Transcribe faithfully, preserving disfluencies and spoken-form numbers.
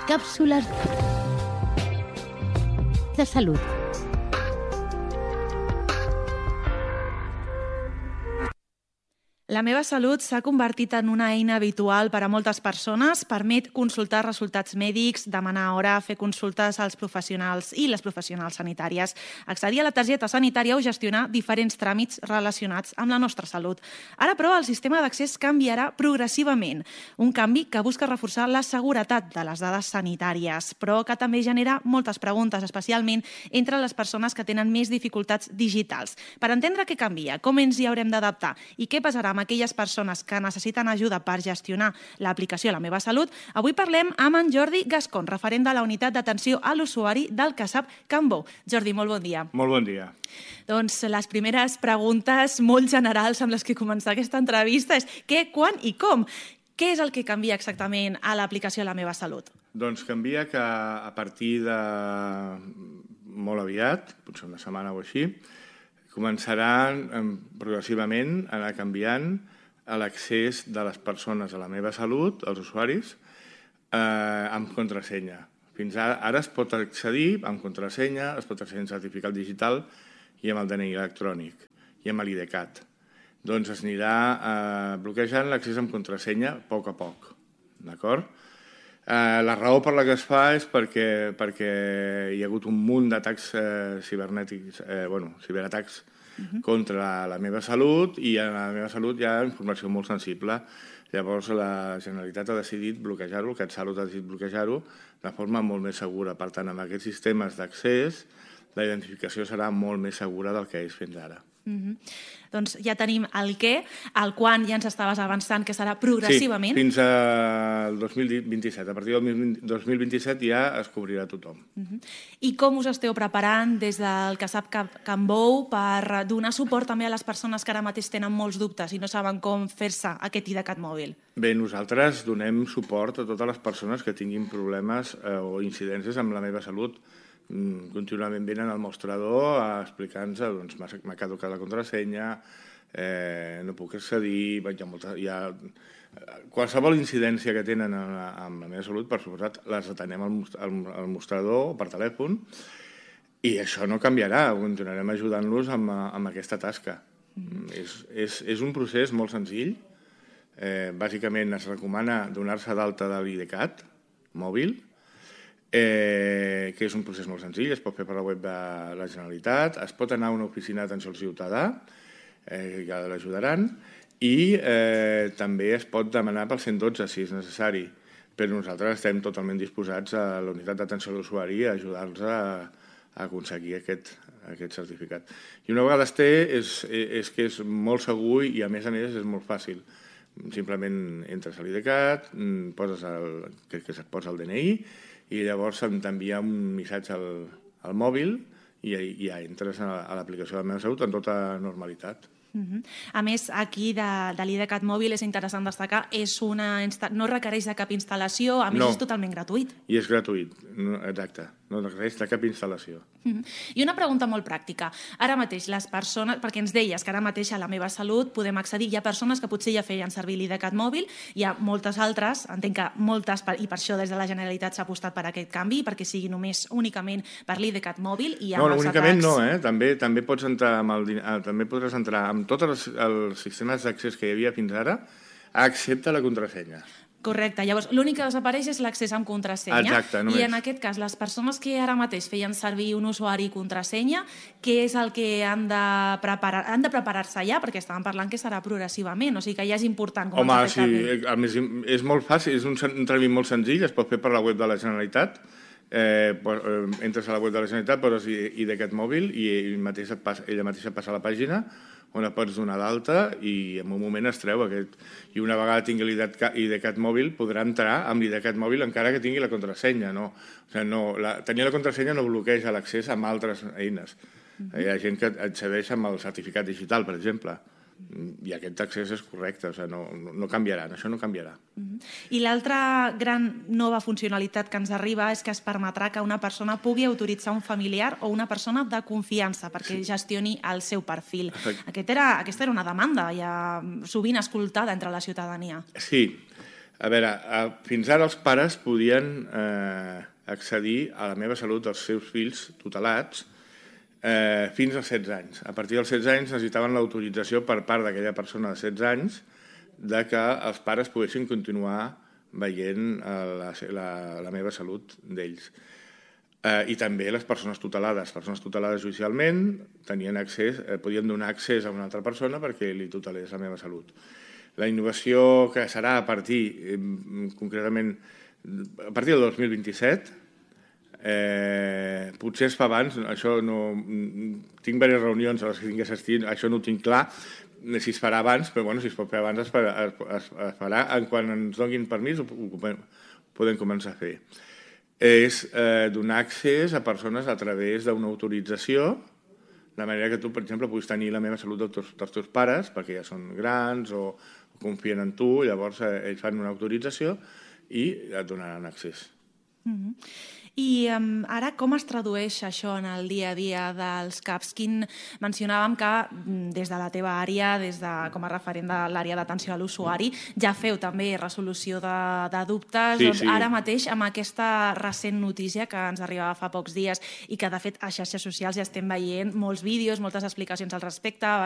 Cápsulas de salud. La meva salut s'ha convertit en una eina habitual per a moltes persones. Permet consultar resultats mèdics, demanar hora, fer consultes als professionals i les professionals sanitàries, accedir a la targeta sanitària o gestionar diferents tràmits relacionats amb la nostra salut. Ara, però, el sistema d'accés canviarà progressivament. Un canvi que busca reforçar la seguretat de les dades sanitàries, però que també genera moltes preguntes, especialment entre les persones que tenen més dificultats digitals. Per entendre què canvia, com ens hi haurem d'adaptar i què passarà amb aquelles persones que necessiten ajuda per gestionar l'aplicació La meva salut, avui parlem amb en Jordi Gascon, referent de la unitat d'atenció a l'usuari del CASAP Can Bou. Jordi, molt bon dia. Molt bon dia. Doncs les primeres preguntes molt generals amb les que començar aquesta entrevista és què, quan i com? Què és el que canvia exactament a l'aplicació La meva salut? Doncs canvia que a partir de molt aviat, potser una setmana o així, començaran progressivament a anar canviant l'accés de les persones a La meva salut, als usuaris, eh, amb contrasenya. Fins ara, ara es pot accedir amb contrasenya, es pot accedir amb certificat digital i amb el D N I electrònic i amb l'IDCAT. Doncs es anirà eh, bloquejant l'accés amb contrasenya a poc a poc. D'acord? Eh, la raó per la que es fa és perquè, perquè hi ha hagut un munt d'atacs eh, cibernètics, eh, bueno, ciberatacs uh-huh. contra la meva salut, i a la meva salut hi ha informació molt sensible. Llavors la Generalitat ha decidit bloquejar-ho, el CatSalut ha decidit bloquejar-ho de forma molt més segura. Per tant, amb aquests sistemes d'accés, la identificació serà molt més segura del que és fins ara. Uh-huh. Doncs ja tenim el què, el quan ja ens estaves avançant, que serà progressivament. Sí, fins al dos mil vint-i-set. A partir del dos mil vint-i-set ja es cobrirà tothom. Uh-huh. I com us esteu preparant des del CASAP Can Bou per donar suport també a les persones que ara mateix tenen molts dubtes i no saben com fer-se aquest IDCAT mòbil? Bé, nosaltres donem suport a totes les persones que tinguin problemes eh, o incidències amb la meva salut. Contínuament venen al mostrador explicant-nos doncs, m'ha caducat la contrasenya, eh, no puc accedir, hi ha molta, hi ha... qualsevol incidència que tenen amb la meva salut, per suposat, les atenem al mostrador o per telèfon, i això no canviarà, continuarem ajudant-los amb, amb aquesta tasca. Mm. És, és, és un procés molt senzill. Eh, bàsicament es recomana donar-se d'alta de l'IDCAT mòbil, Eh, que és un procés molt senzill, es pot fer per la web de la Generalitat, es pot anar a una oficina d'atenció al ciutadà, eh, que l'ajudaran, i eh, també es pot demanar pel cent dotze si és necessari, però nosaltres estem totalment disposats a la unitat d'atenció a l'usuari a ajudar-los a, a aconseguir aquest, aquest certificat. I una vegada es té, és, és que és molt segur i a més a més és molt fàcil. Simplement entres a l'IDCAT, poses el, que, que es posa el D N I, i llavors t'envia un missatge al, al mòbil i, i ja entres a, a l'aplicació de La meva salut en tota normalitat. Uh-huh. A més, aquí de, de l'IDCAT mòbil és interessant destacar, és una insta... no requereix de cap instal·lació, a més no. és totalment gratuït. I és gratuït, no, exacte, no requereix de cap instal·lació. Uh-huh. I una pregunta molt pràctica. Ara mateix, les persones, perquè ens deies que ara mateix a La meva salut podem accedir, hi ha persones que potser ja feien servir l'IDCAT mòbil, hi ha moltes altres, entenc que moltes, i per això des de la Generalitat s'ha apostat per aquest canvi, perquè sigui només únicament per l'IDCAT mòbil. I no, únicament atacs... no, eh? també, també, pots entrar amb el, també podràs entrar amb tots els, els sistemes d'accés que hi havia fins ara, excepte la contrasenya. Correcte. Llavors, l'únic que desapareix és l'accés amb contrasenya. Exacte, només. I en aquest cas, les persones que ara mateix feien servir un usuari i contrasenya, què és el que han de preparar? Han de preparar-se ja, perquè estàvem parlant que serà progressivament, o sigui que ja és important. Home, sí, a més, és molt fàcil, és un tràmit molt senzill, es pot fer per la web de la Generalitat, eh, entres a la web de la Generalitat, poses IDCAT mòbil i ell mateix et passa, ella mateixa passa a la pàgina on et pots donar d'alta i en un moment es treu aquest. I una vegada tingui l'IDCAT mòbil podrà entrar amb l'IDCAT mòbil encara que tingui la contrasenya. No. O sigui, no, la, tenir la contrasenya no bloqueja l'accés amb altres eines. Uh-huh. Hi ha gent que accedeix amb el certificat digital, per exemple. I aquest accés és correcte, o sigui, no, no canviarà, això no canviarà. Uh-huh. I l'altra gran nova funcionalitat que ens arriba és que es permetrà que una persona pugui autoritzar un familiar o una persona de confiança perquè sí. gestioni el seu perfil. Aquest era, aquesta era una demanda ja sovint escoltada entre la ciutadania. Sí. A veure, fins ara els pares podien accedir a la meva salut dels seus fills tutelats fins als setze anys. A partir dels setze anys necessitaven l'autorització per part d'aquella persona de setze anys de que els pares poguessin continuar veient la meva salut d'ells. I també les persones tutelades. Les persones tutelades judicialment tenien accés, podien donar accés a una altra persona perquè li tutelés la meva salut. La innovació que serà a partir, concretament, a partir del dos mil vint-i-set, potser es fa abans, això no... Tinc diverses reunions a les que tinc que assistir, això no ho tinc clar, si es farà abans, però bueno, si es pot fer abans es farà. Quan ens donin permís ho podem començar a fer. És donar accés a persones a través d'una autorització, de manera que tu, per exemple, puguis tenir la meva salut dels teus pares, perquè ja són grans o confien en tu, llavors ells fan una autorització i et donaran accés. I ara com es tradueix això en el dia a dia dels C A Ps? Mencionàvem que des de la teva àrea, com a referent de l'àrea d'atenció a l'usuari, ja feu també resolució de dubtes. Ara mateix, amb aquesta recent notícia que ens arribava fa pocs dies i que, de fet, a xarxes socials ja estem veient molts vídeos, moltes explicacions al respecte.